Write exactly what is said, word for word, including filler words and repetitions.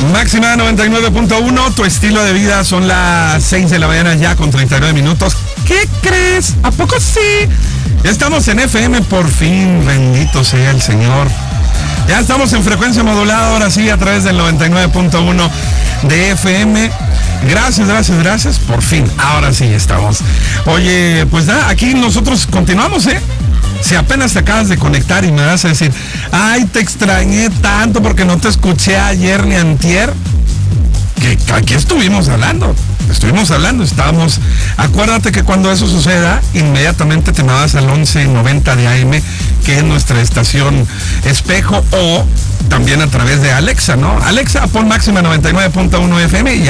Máxima noventa y nueve punto uno, tu estilo de vida. Son las seis de la mañana ya con treinta y nueve minutos. ¿Qué crees? ¿A poco sí? Ya estamos en F M por fin, bendito sea el Señor. Ya estamos en frecuencia modulada, ahora sí, a través del noventa y nueve punto uno de F M. Gracias, gracias, gracias. Por fin, ahora sí estamos. Oye, pues nada, aquí nosotros continuamos, ¿eh? Si apenas te acabas de conectar y me vas a decir, ay, te extrañé tanto porque no te escuché ayer ni antier, que aquí estuvimos hablando, estuvimos hablando, estábamos, acuérdate que cuando eso suceda, inmediatamente te me vas al once noventa de A M, que es nuestra estación espejo, o también a través de Alexa, ¿no? Alexa, pon Máxima noventa y nueve punto uno F M y